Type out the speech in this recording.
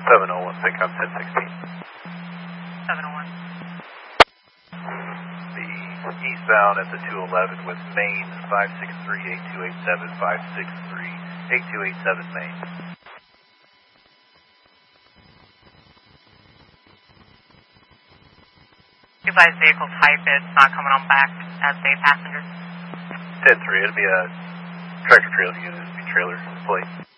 701, pickup 1016. 701. The eastbound at the 211 with Main 563-8287, 563-8287 Main. Advised vehicle type is not coming on back as a passenger. 10-3, it'll be a tractor trailer unit, it'll be trailer plate.